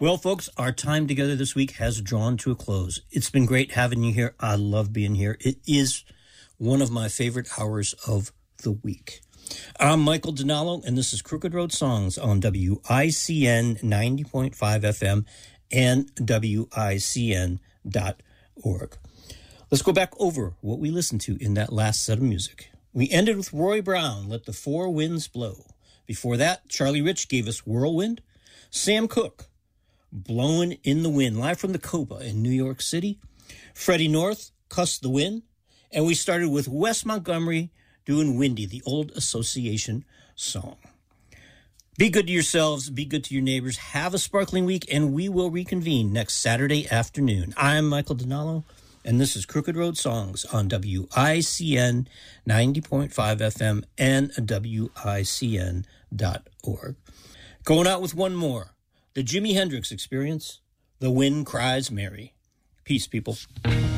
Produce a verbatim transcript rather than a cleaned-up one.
Well, folks, our time together this week has drawn to a close. It's been great having you here. I love being here. It is one of my favorite hours of the week. I'm Michael Dinallo, and this is Crooked Road Songs on W I C N ninety point five F M and W I C N dot org. Let's go back over what we listened to in that last set of music. We ended with Roy Brown, Let the Four Winds Blow. Before that, Charlie Rich gave us Whirlwind. Sam Cooke, Blowin' in the Wind, live from the Copa in New York City. Freddie North, Cuss the Wind. And we started with Wes Montgomery doing Windy, the old association song. Be good to yourselves, be good to your neighbors, have a sparkling week, and we will reconvene next Saturday afternoon. I'm Michael Dinallo, and this is Crooked Road Songs on W I C N ninety point five F M and W I C N dot org. Going out with one more. The Jimi Hendrix Experience, The Wind Cries Mary. Peace, people.